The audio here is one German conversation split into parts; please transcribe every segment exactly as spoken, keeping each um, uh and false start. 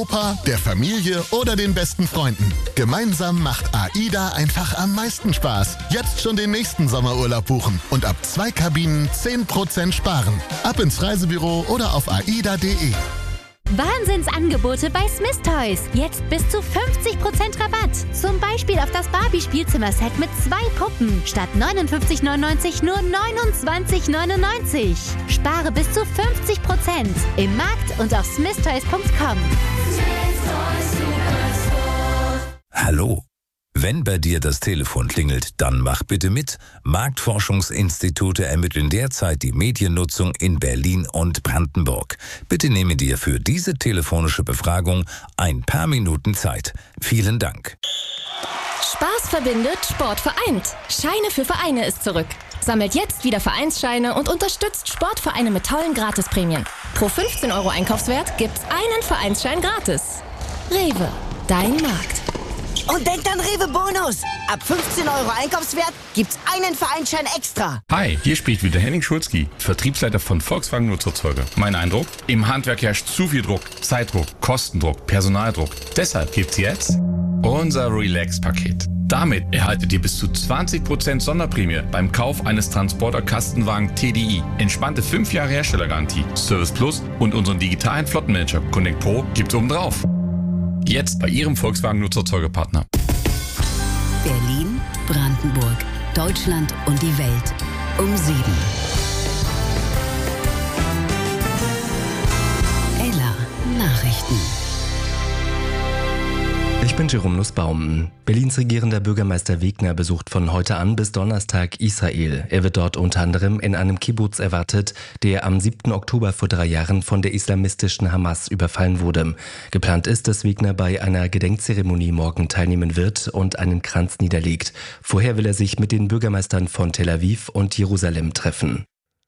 Opa, der Familie oder den besten Freunden. Gemeinsam macht AIDA einfach am meisten Spaß. Jetzt schon den nächsten Sommerurlaub buchen und ab zwei Kabinen zehn Prozent sparen. Ab ins Reisebüro oder auf aida punkt de. Wahnsinnsangebote bei Smith Toys. Jetzt bis zu fünfzig Prozent Rabatt. Zum Beispiel auf das Barbie-Spielzimmerset mit zwei Puppen. Statt neunundfünfzig neunundneunzig nur neunundzwanzig neunundneunzig. Spare bis zu fünfzig Prozent im Markt und auf smith toys punkt com. Hallo. Wenn bei dir das Telefon klingelt, dann mach bitte mit. Marktforschungsinstitute ermitteln derzeit die Mediennutzung in Berlin und Brandenburg. Bitte nehme dir für diese telefonische Befragung ein paar Minuten Zeit. Vielen Dank. Spaß verbindet, Sport vereint. Scheine für Vereine ist zurück. Sammelt jetzt wieder Vereinsscheine und unterstützt Sportvereine mit tollen Gratisprämien. Pro fünfzehn Euro Einkaufswert gibt's einen Vereinsschein gratis. Rewe, dein Markt. Und denkt an Rewe Bonus. Ab fünfzehn Euro Einkaufswert gibt's einen Vereinsschein extra. Hi, hier spricht wieder Henning Schulzki, Vertriebsleiter von Volkswagen Nutzerzeuger. Mein Eindruck? Im Handwerk herrscht zu viel Druck, Zeitdruck, Kostendruck, Personaldruck. Deshalb gibt's jetzt unser Relax-Paket. Damit erhaltet ihr bis zu zwanzig Prozent Sonderprämie beim Kauf eines Transporter-Kastenwagen T D I. Entspannte fünf Jahre Herstellergarantie, Service Plus und unseren digitalen Flottenmanager Connect Pro gibt's obendrauf. Jetzt bei Ihrem Volkswagen-Nutzerzeugerpartner. Berlin, Brandenburg, Deutschland und die Welt um sieben. Ella Nachrichten. Ich bin Jerome Nussbaum. Berlins regierender Bürgermeister Wegner besucht von heute an bis Donnerstag Israel. Er wird dort unter anderem in einem Kibbutz erwartet, der am siebten Oktober vor drei Jahren von der islamistischen Hamas überfallen wurde. Geplant ist, dass Wegner bei einer Gedenkzeremonie morgen teilnehmen wird und einen Kranz niederlegt. Vorher will er sich mit den Bürgermeistern von Tel Aviv und Jerusalem treffen.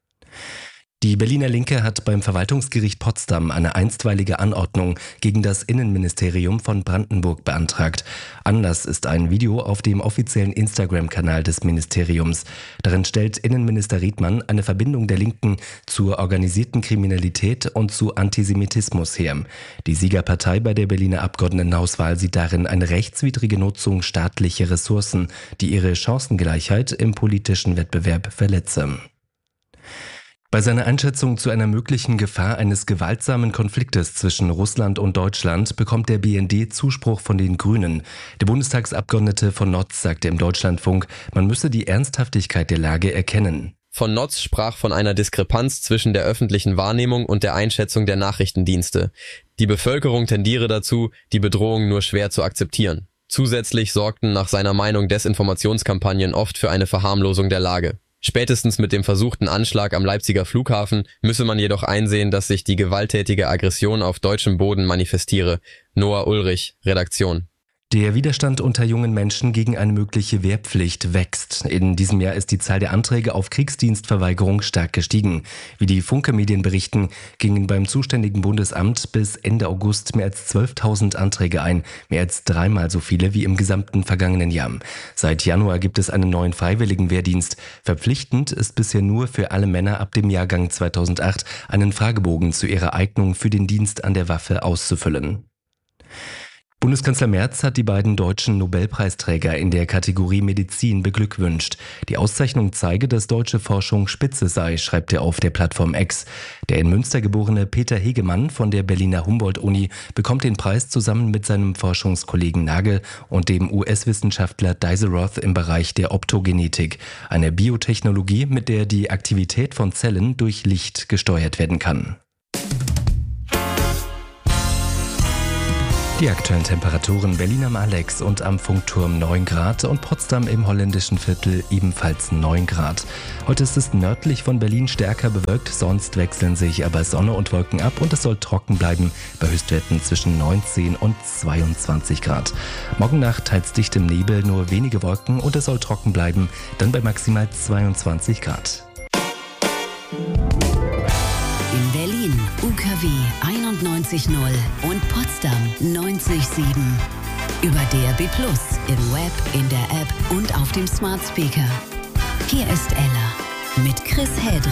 Die Berliner Linke hat beim Verwaltungsgericht Potsdam eine einstweilige Anordnung gegen das Innenministerium von Brandenburg beantragt. Anlass ist ein Video auf dem offiziellen Instagram-Kanal des Ministeriums. Darin stellt Innenminister Riedmann eine Verbindung der Linken zur organisierten Kriminalität und zu Antisemitismus her. Die Siegerpartei bei der Berliner Abgeordnetenhauswahl sieht darin eine rechtswidrige Nutzung staatlicher Ressourcen, die ihre Chancengleichheit im politischen Wettbewerb verletze. Bei seiner Einschätzung zu einer möglichen Gefahr eines gewaltsamen Konfliktes zwischen Russland und Deutschland bekommt der B N D Zuspruch von den Grünen. Der Bundestagsabgeordnete von Notz sagte im Deutschlandfunk, man müsse die Ernsthaftigkeit der Lage erkennen. Von Notz sprach von einer Diskrepanz zwischen der öffentlichen Wahrnehmung und der Einschätzung der Nachrichtendienste. Die Bevölkerung tendiere dazu, die Bedrohung nur schwer zu akzeptieren. Zusätzlich sorgten nach seiner Meinung Desinformationskampagnen oft für eine Verharmlosung der Lage. Spätestens mit dem versuchten Anschlag am Leipziger Flughafen müsse man jedoch einsehen, dass sich die gewalttätige Aggression auf deutschem Boden manifestiere. Noah Ulrich, Redaktion. Der Widerstand unter jungen Menschen gegen eine mögliche Wehrpflicht wächst. In diesem Jahr ist die Zahl der Anträge auf Kriegsdienstverweigerung stark gestiegen. Wie die Funke-Medien berichten, gingen beim zuständigen Bundesamt bis Ende August mehr als zwölftausend Anträge ein, mehr als dreimal so viele wie im gesamten vergangenen Jahr. Seit Januar gibt es einen neuen freiwilligen Wehrdienst. Verpflichtend ist bisher nur für alle Männer ab dem Jahrgang zweitausendacht, einen Fragebogen zu ihrer Eignung für den Dienst an der Waffe auszufüllen. Bundeskanzler Merz hat die beiden deutschen Nobelpreisträger in der Kategorie Medizin beglückwünscht. Die Auszeichnung zeige, dass deutsche Forschung Spitze sei, schreibt er auf der Plattform X. Der in Münster geborene Peter Hegemann von der Berliner Humboldt-Uni bekommt den Preis zusammen mit seinem Forschungskollegen Nagel und dem U S-Wissenschaftler Dizeroth im Bereich der Optogenetik, eine Biotechnologie, mit der die Aktivität von Zellen durch Licht gesteuert werden kann. Die aktuellen Temperaturen: Berlin am Alex und am Funkturm neun Grad und Potsdam im holländischen Viertel ebenfalls neun Grad. Heute ist es nördlich von Berlin stärker bewölkt, sonst wechseln sich aber Sonne und Wolken ab und es soll trocken bleiben bei Höchstwerten zwischen neunzehn und zweiundzwanzig Grad. Morgen Nacht teils dicht im Nebel, nur wenige Wolken und es soll trocken bleiben, dann bei maximal zweiundzwanzig Grad. In Berlin U K W einundneunzig Komma null und Potsdam neunzig Komma sieben. Über D A B plus, im Web, in der App und auf dem Smart Speaker. Hier ist Ella mit Chris Hedrick.